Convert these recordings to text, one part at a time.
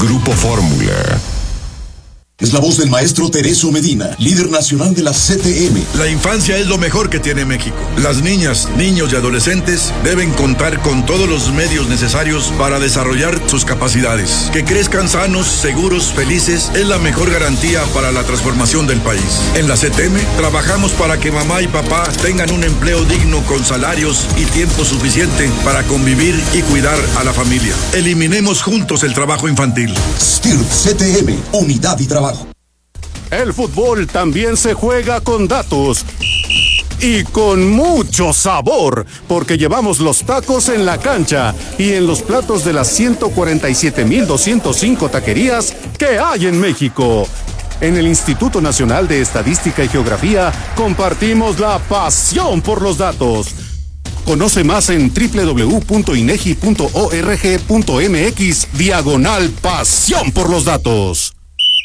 Grupo Fórmula. Es la voz del maestro Tereso Medina, líder nacional de la CTM. La infancia es lo mejor que tiene México. Las niñas, niños y adolescentes deben contar con todos los medios necesarios para desarrollar sus capacidades. Que crezcan sanos, seguros, felices es la mejor garantía para la transformación del país. En la CTM trabajamos para que mamá y papá tengan un empleo digno con salarios y tiempo suficiente para convivir y cuidar a la familia. Eliminemos juntos el trabajo infantil. STIRP CTM, unidad y trabajo. El fútbol también se juega con datos y con mucho sabor, porque llevamos los tacos en la cancha y en los platos de las 147,205 taquerías que hay en México. En el Instituto Nacional de Estadística y Geografía compartimos la pasión por los datos. Conoce más en www.inegi.org.mx/pasión por los datos.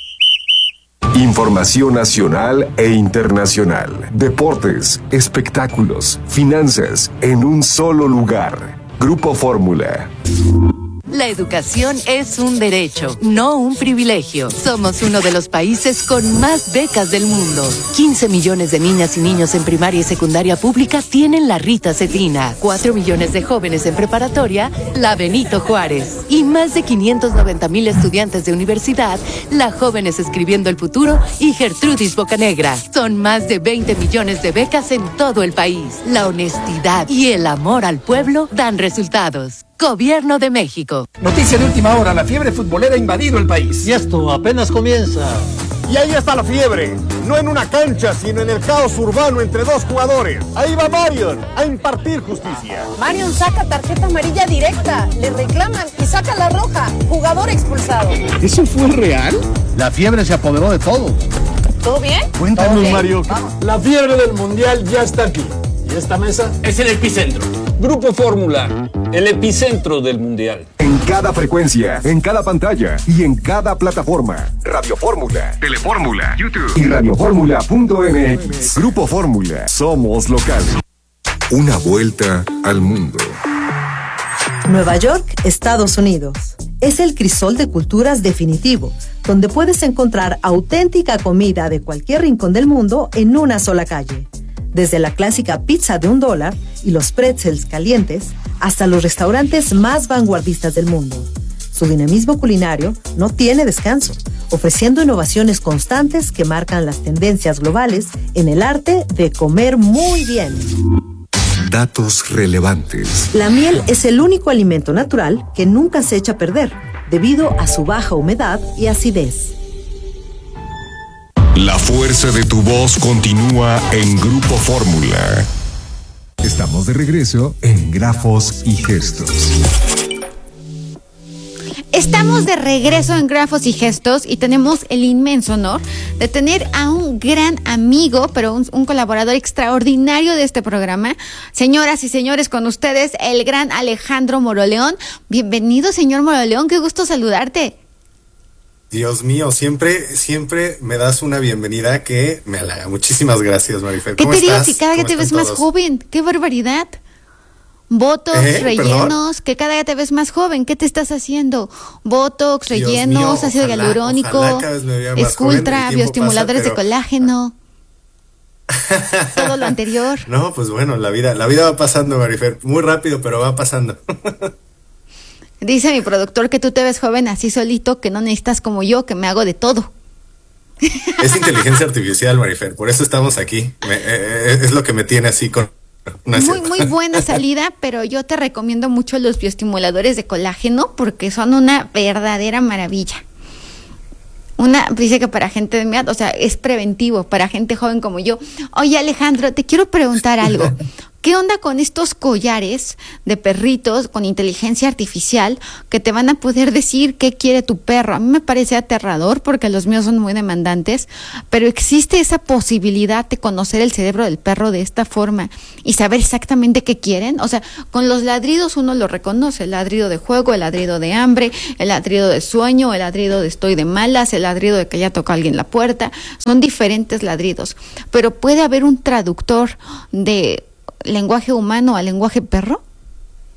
Información nacional e internacional. Deportes, espectáculos, finanzas, en un solo lugar. Grupo Fórmula. La educación es un derecho, no un privilegio. Somos uno de los países con más becas del mundo. 15 millones de niñas y niños en primaria y secundaria pública tienen la Rita Cetina. 4 millones de jóvenes en preparatoria, la Benito Juárez. Y más de 590,000 estudiantes de universidad, la Jóvenes Escribiendo el Futuro y Gertrudis Bocanegra. Son más de 20 millones de becas en todo el país. La honestidad y el amor al pueblo dan resultados. Gobierno de México. Noticia de última hora, la fiebre futbolera ha invadido el país. Y esto apenas comienza. Y ahí está la fiebre, no en una cancha, sino en el caos urbano entre dos jugadores. Ahí va Marion a impartir justicia. Marion saca tarjeta amarilla directa, le reclaman y saca la roja. Jugador expulsado. ¿Eso fue real? La fiebre se apoderó de todo. ¿Todo bien? Cuéntanos, Mario. La fiebre del mundial ya está aquí. ¿Y esta mesa? Es el epicentro. Grupo Fórmula, el epicentro del mundial. En cada frecuencia, en cada pantalla y en cada plataforma. Radio Fórmula, Telefórmula, YouTube y radioformula.mx. Grupo Fórmula, somos local. Una vuelta al mundo. Nueva York, Estados Unidos. Es el crisol de culturas definitivo, donde puedes encontrar auténtica comida de cualquier rincón del mundo en una sola calle. Desde la clásica pizza de $1 y los pretzels calientes, hasta los restaurantes más vanguardistas del mundo. Su dinamismo culinario no tiene descanso, ofreciendo innovaciones constantes que marcan las tendencias globales en el arte de comer muy bien. Datos relevantes. La miel es el único alimento natural que nunca se echa a perder, debido a su baja humedad y acidez. La fuerza de tu voz continúa en Grupo Fórmula. Estamos de regreso en Grafos y Gestos. Estamos de regreso en Grafos y Gestos y tenemos el inmenso honor de tener a un gran amigo, pero un colaborador extraordinario de este programa. Señoras y señores, con ustedes el gran Alejandro Moroleón. Bienvenido, señor Moroleón, qué gusto saludarte. Dios mío, siempre me das una bienvenida que me halaga. Muchísimas gracias, Marifer. ¿Qué te digo? Si cada día te ves más joven. ¡Qué barbaridad! Botox, rellenos, que cada día te ves más joven. ¿Qué te estás haciendo? Botox, rellenos, ácido hialurónico, Sculptra, bioestimuladores de colágeno. Todo lo anterior. No, pues bueno, la vida va pasando, Marifer. Muy rápido, pero va pasando. Dice mi productor que tú te ves joven así solito, que no necesitas como yo, que me hago de todo. Es inteligencia artificial, Marifer, por eso estamos aquí. Es lo que me tiene así con... Muy buena salida, pero yo te recomiendo mucho los bioestimuladores de colágeno porque son una verdadera maravilla. Dice que para gente de mi edad, o sea, es preventivo para gente joven como yo. Oye, Alejandro, te quiero preguntar algo. ¿Qué onda con estos collares de perritos con inteligencia artificial que te van a poder decir qué quiere tu perro? A mí me parece aterrador porque los míos son muy demandantes, pero existe esa posibilidad de conocer el cerebro del perro de esta forma y saber exactamente qué quieren. O sea, con los ladridos uno lo reconoce, el ladrido de juego, el ladrido de hambre, el ladrido de sueño, el ladrido de estoy de malas, el ladrido de que ya toca alguien la puerta. Son diferentes ladridos, pero puede haber un traductor de lenguaje humano a lenguaje perro.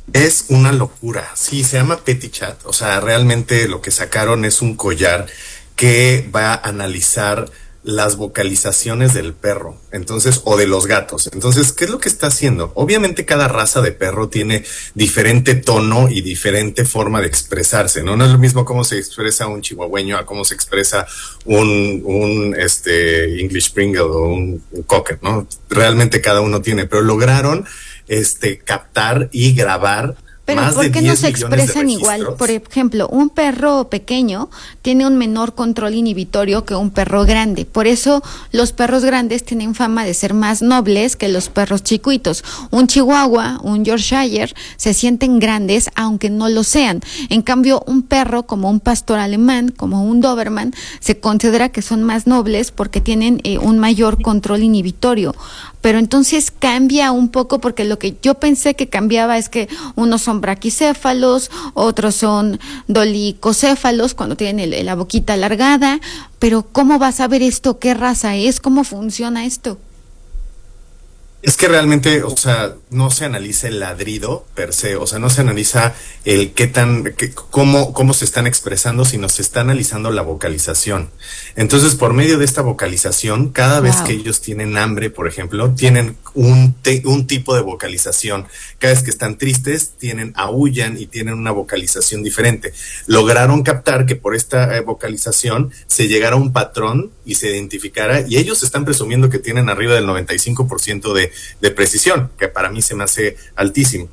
Es una locura. Sí, se llama Petitchat. O sea, realmente lo que sacaron es un collar que va a analizar las vocalizaciones del perro, entonces, o de los gatos. Entonces, ¿qué es lo que está haciendo? Obviamente cada raza de perro tiene diferente tono y diferente forma de expresarse, ¿no? No es lo mismo cómo se expresa un chihuahueño a cómo se expresa un English Springer o un Cocker, ¿no? Realmente cada uno tiene, pero lograron captar y grabar. Pero ¿por qué no se expresan igual? Por ejemplo, un perro pequeño tiene un menor control inhibitorio que un perro grande. Por eso los perros grandes tienen fama de ser más nobles que los perros chiquitos. Un chihuahua, un Yorkshire, se sienten grandes aunque no lo sean. En cambio, un perro como un pastor alemán, como un Doberman, se considera que son más nobles porque tienen un mayor control inhibitorio. Pero entonces cambia un poco, porque lo que yo pensé que cambiaba es que unos son braquicéfalos, otros son dolicocéfalos cuando tienen la boquita alargada, pero ¿cómo vas a ver esto? ¿Qué raza es? ¿Cómo funciona esto? Es que realmente, o sea, no se analiza el ladrido per se, o sea, no se analiza el cómo se están expresando, sino se está analizando la vocalización. Entonces, por medio de esta vocalización, cada vez que ellos tienen hambre, por ejemplo, tienen un tipo de vocalización. Cada vez que están tristes, aúllan y tienen una vocalización diferente. Lograron captar que por esta vocalización se llegara a un patrón y se identificara, y ellos están presumiendo que tienen arriba del 95% de precisión, que para mí se me hace altísimo.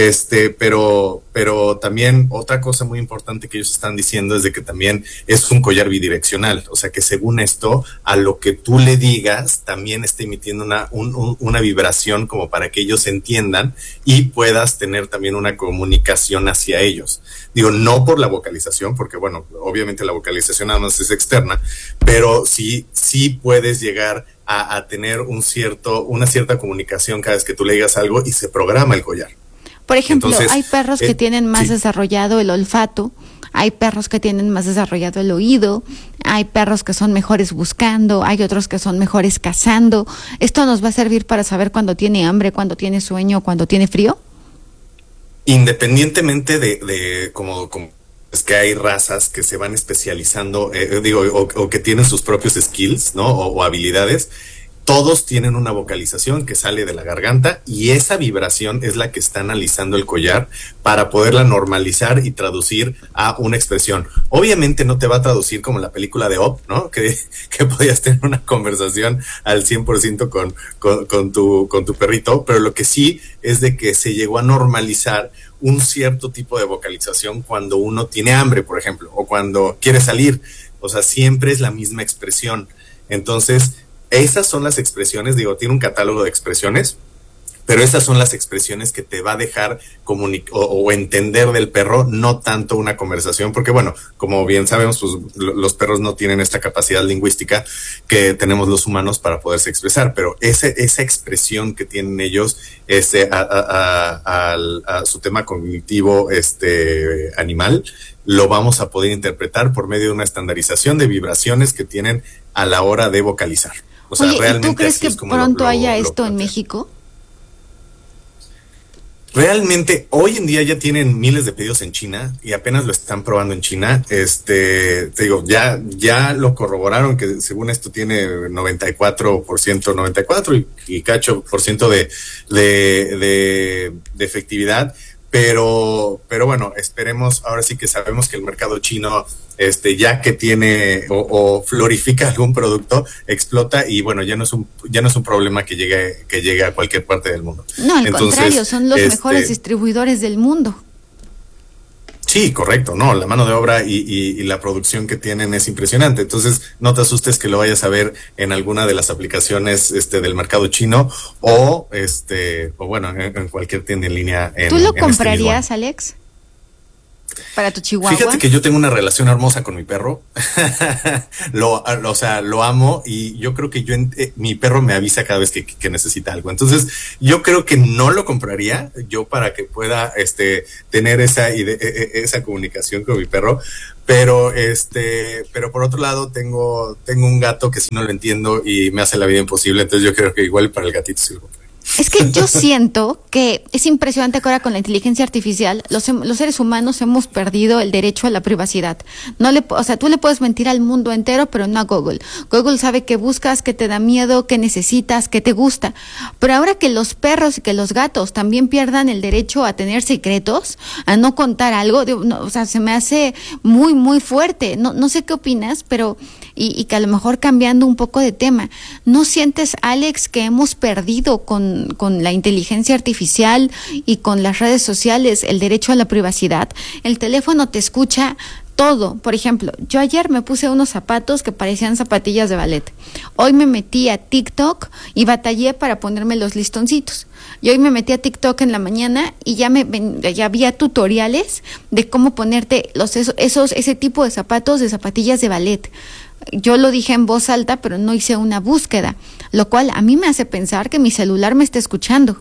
Pero también otra cosa muy importante que ellos están diciendo es de que también es un collar bidireccional, o sea que según esto, a lo que tú le digas, también está emitiendo una vibración como para que ellos entiendan y puedas tener también una comunicación hacia ellos. Digo, no por la vocalización, porque bueno, obviamente la vocalización nada más es externa, pero sí puedes llegar a tener una cierta comunicación cada vez que tú le digas algo y se programa el collar. Por ejemplo, entonces, hay perros que tienen más desarrollado el olfato, hay perros que tienen más desarrollado el oído, hay perros que son mejores buscando, hay otros que son mejores cazando. ¿Esto nos va a servir para saber cuándo tiene hambre, cuándo tiene sueño, cuándo tiene frío? Independientemente de como es que hay razas que se van especializando, o que tienen sus propios skills, ¿no? O habilidades. Todos tienen una vocalización que sale de la garganta y esa vibración es la que está analizando el collar para poderla normalizar y traducir a una expresión. Obviamente no te va a traducir como la película de Up, ¿no? Que podías tener una conversación al 100% con tu perrito, pero lo que sí es de que se llegó a normalizar un cierto tipo de vocalización cuando uno tiene hambre, por ejemplo, o cuando quiere salir. O sea, siempre es la misma expresión. Entonces, esas son las expresiones, tiene un catálogo de expresiones, pero esas son las expresiones que te va a dejar o entender del perro, no tanto una conversación, porque bueno, como bien sabemos, pues los perros no tienen esta capacidad lingüística que tenemos los humanos para poderse expresar, pero esa expresión que tienen ellos a su tema cognitivo animal, lo vamos a poder interpretar por medio de una estandarización de vibraciones que tienen a la hora de vocalizar. O sea, oye, ¿y tú crees que pronto haya esto en México? Realmente, hoy en día ya tienen miles de pedidos en China y apenas lo están probando en China. Te digo, ya lo corroboraron que según esto tiene 94% y cacho por ciento de efectividad. Pero bueno, esperemos, ahora sí que sabemos que el mercado chino, ya que tiene o florifica algún producto, explota y bueno, ya no es un problema que llegue a cualquier parte del mundo. No, al contrario, son los mejores distribuidores del mundo. Sí, correcto, no, la mano de obra y la producción que tienen es impresionante. Entonces, no te asustes que lo vayas a ver en alguna de las aplicaciones del mercado chino o bueno, en cualquier tienda en línea. ¿Tú lo comprarías, Alex? ¿Para tu chihuahua? Fíjate que yo tengo una relación hermosa con mi perro. Lo amo y yo creo que mi perro me avisa cada vez que necesita algo. Entonces, yo creo que no lo compraría yo para que pueda tener esa comunicación con mi perro. Pero por otro lado tengo un gato que sí no lo entiendo y me hace la vida imposible. Entonces, yo creo que igual para el gatito sí lo compraría. Es que yo siento que es impresionante que ahora con la inteligencia artificial los seres humanos hemos perdido el derecho a la privacidad. O sea, tú le puedes mentir al mundo entero, pero no a Google. Google sabe qué buscas, qué te da miedo, qué necesitas, qué te gusta. Pero ahora que los perros y que los gatos también pierdan el derecho a tener secretos, a no contar algo, o sea, se me hace muy, muy fuerte. No sé qué opinas, pero y que a lo mejor cambiando un poco de tema, ¿no sientes, Alex, que hemos perdido con la inteligencia artificial y con las redes sociales el derecho a la privacidad? El teléfono te escucha todo. Por ejemplo, yo ayer me puse unos zapatos que parecían zapatillas de ballet. Hoy me metí a TikTok y batallé para ponerme los listoncitos. Y hoy me metí a TikTok en la mañana y ya había tutoriales de cómo ponerte ese tipo de zapatos, de zapatillas de ballet. Yo lo dije en voz alta, pero no hice una búsqueda, lo cual a mí me hace pensar que mi celular me está escuchando.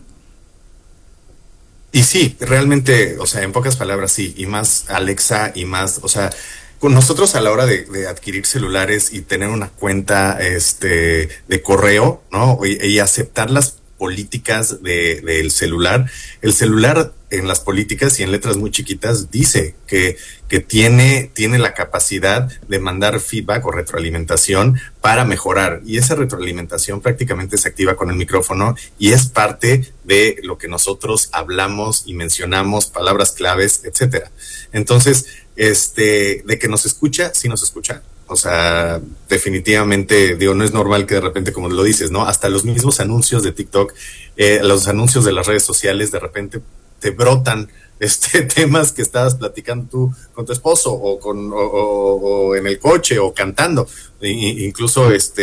Y sí, realmente, o sea, en pocas palabras sí, y más Alexa y más, o sea, con nosotros a la hora de adquirir celulares y tener una cuenta de correo, ¿no? Y aceptar las políticas del celular, el celular en las políticas y en letras muy chiquitas dice que tiene la capacidad de mandar feedback o retroalimentación para mejorar, y esa retroalimentación prácticamente se activa con el micrófono y es parte de lo que nosotros hablamos y mencionamos, palabras claves, etcétera. Entonces, de que nos escucha, sí nos escucha. O sea, definitivamente, no es normal que de repente, como lo dices, ¿no? Hasta los mismos anuncios de TikTok, los anuncios de las redes sociales, de repente te brotan temas que estabas platicando tú con tu esposo o en el coche o cantando. Incluso es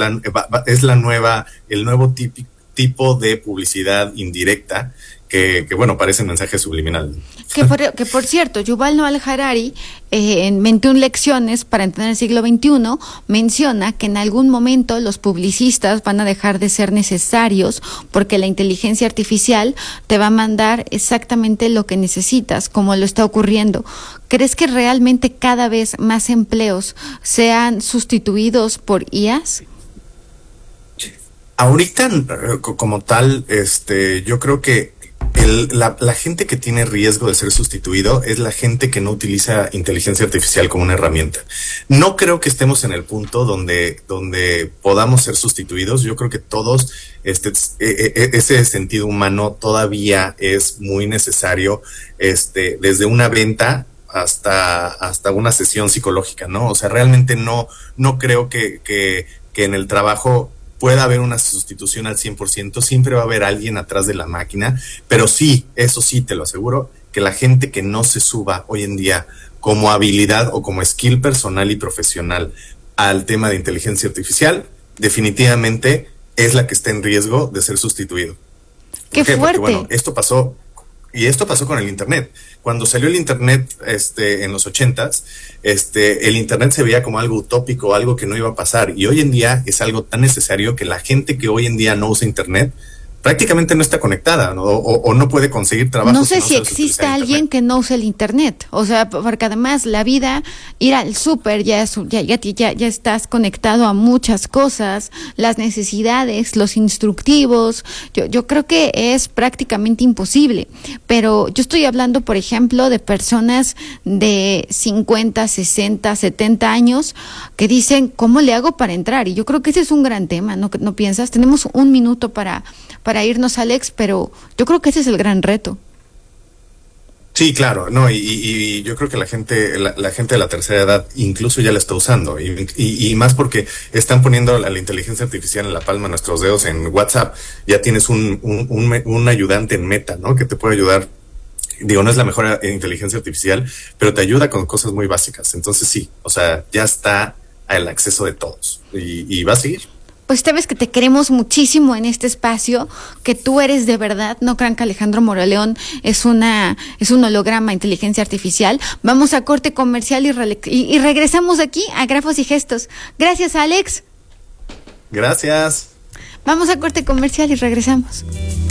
el nuevo tipo de publicidad indirecta que bueno, parece mensaje subliminal. Que por cierto, Yuval Noah Harari, en 21 lecciones para entender el siglo XXI, menciona que en algún momento los publicistas van a dejar de ser necesarios porque la inteligencia artificial te va a mandar exactamente lo que necesitas, como lo está ocurriendo. ¿Crees que realmente cada vez más empleos sean sustituidos por IAs? Ahorita, como tal, yo creo que la gente que tiene riesgo de ser sustituido es la gente que no utiliza inteligencia artificial como una herramienta. No creo que estemos en el punto donde podamos ser sustituidos. Yo creo que todos ese sentido humano todavía es muy necesario, desde una venta hasta una sesión psicológica, ¿no? O sea, realmente no creo que en el trabajo pueda haber una sustitución al 100%, siempre va a haber alguien atrás de la máquina, pero sí, eso sí te lo aseguro, que la gente que no se suba hoy en día como habilidad o como skill personal y profesional al tema de inteligencia artificial, definitivamente es la que está en riesgo de ser sustituido. ¡Qué fuerte! Porque, bueno, esto pasó con el Internet. Cuando salió el Internet en los 80s, el Internet se veía como algo utópico, algo que no iba a pasar. Y hoy en día es algo tan necesario que la gente que hoy en día no usa Internet prácticamente no está conectada, ¿no? O no puede conseguir trabajo. No sé si existe alguien que no use el Internet. O sea, porque además la vida, ir al súper, ya estás conectado a muchas cosas, las necesidades, los instructivos. Yo creo que es prácticamente imposible. Pero yo estoy hablando, por ejemplo, de personas de 50, 60, 70 años que dicen, ¿cómo le hago para entrar? Y yo creo que ese es un gran tema, ¿no piensas? Tenemos un minuto para irnos, Alex, pero yo creo que ese es el gran reto. Sí, claro, no, y yo creo que la gente de la tercera edad incluso ya la está usando, y más porque están poniendo a la inteligencia artificial en la palma de nuestros dedos en WhatsApp. Ya tienes un ayudante en Meta, ¿no? Que te puede ayudar. No es la mejor inteligencia artificial, pero te ayuda con cosas muy básicas. Entonces sí, o sea, ya está al acceso de todos y va a seguir. Pues sabes que te queremos muchísimo en este espacio, que tú eres de verdad. No crean que Alejandro Moroleón es un holograma, inteligencia artificial. Vamos a corte comercial y regresamos aquí a Grafos y Gestos. Gracias, Alex. Gracias. Vamos a corte comercial y regresamos.